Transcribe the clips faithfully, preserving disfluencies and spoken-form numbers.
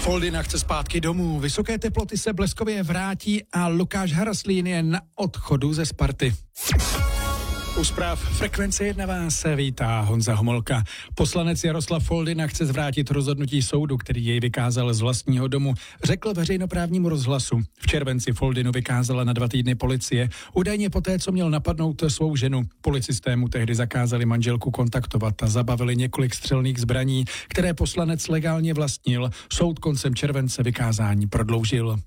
Foldina chce zpátky domů, vysoké teploty se bleskově vrátí a Lukáš Haraslín je na odchodu ze Sparty. U zpráv Frekvence jedna vás vítá Honza Homolka. Poslanec Jaroslav Foldina chce zvrátit rozhodnutí soudu, který jej vykázal z vlastního domu, řekl veřejnoprávnímu rozhlasu. V červenci Foldinu vykázala na dva týdny policie, údajně poté, co měl napadnout svou ženu. Policisté mu tehdy zakázali manželku kontaktovat a zabavili několik střelných zbraní, které poslanec legálně vlastnil. Soud koncem července vykázání prodloužil.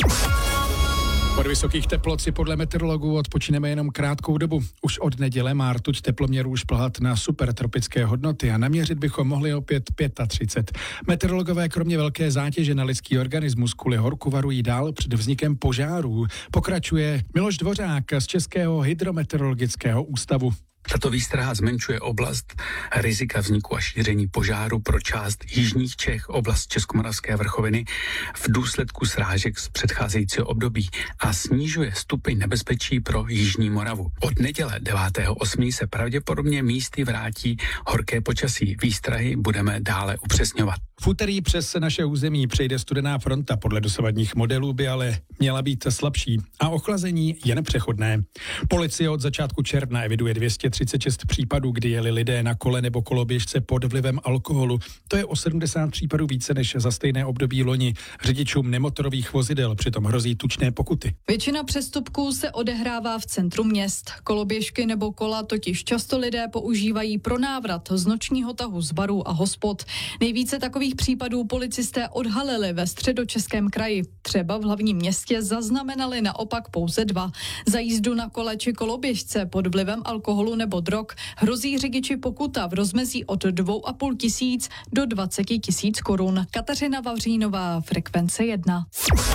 Od vysokých teplot si podle meteorologů odpočineme jenom krátkou dobu. Už od neděle má rtuť teploměrů šplhat na supertropické hodnoty a naměřit bychom mohli opět třicet pět. Meteorologové kromě velké zátěže na lidský organismus kvůli horku varují dál před vznikem požárů. Pokračuje Miloš Dvořák z Českého hydrometeorologického ústavu. Tato výstraha zmenšuje oblast rizika vzniku a šíření požáru pro část jižních Čech, oblast Českomoravské vrchoviny v důsledku srážek z předcházejícího období a snižuje stupeň nebezpečí pro jižní Moravu. Od neděle devátého osmého se pravděpodobně místy vrátí horké počasí. Výstrahy budeme dále upřesňovat. V úterý přes naše území přejde studená fronta, podle dosavadních modelů by ale měla být slabší a ochlazení je nepřechodné. Policie od začátku června eviduje dvě stě třicet šest případů, kdy jeli lidé na kole nebo koloběžce pod vlivem alkoholu. To je o sedmdesát případů více než za stejné období loni. Řidičům nemotorových vozidel přitom hrozí tučné pokuty. Většina přestupků se odehrává v centru měst. Koloběžky nebo kola totiž často lidé používají pro návrat z nočního tahu z barů a hospod. Nejvíce takových případů policisté odhalili ve Středočeském kraji. Třeba v hlavním městě zaznamenali naopak pouze dva. Za jízdu na kole či koloběžce pod vlivem alkoholu nebo drog hrozí řidiči pokuta v rozmezí od dvou a půl tisíc do dvacet tisíc korun. Kateřina Vavřínová, Frekvence jedna.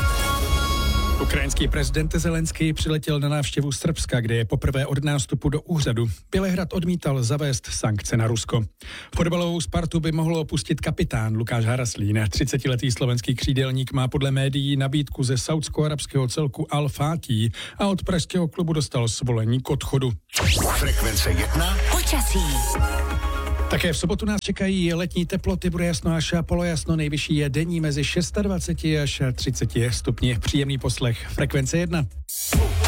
Ukrajinský prezident Zelenský přiletěl na návštěvu Srbska, kde je poprvé od nástupu do úřadu. Bělehrad odmítal zavést sankce na Rusko. Fotbalovou Spartu by mohl opustit kapitán Lukáš Haraslín. třicetiletý slovenský křídelník má podle médií nabídku ze saúdsko-arabského celku Al Fatih a od pražského klubu dostal svolení k odchodu. Frekvence jedna. Počasí. Také v sobotu nás čekají letní teploty, bude jasno až polojasno, nejvyšší je denní mezi dvacet šest až třicet stupni. Příjemný poslech Frekvence jedna.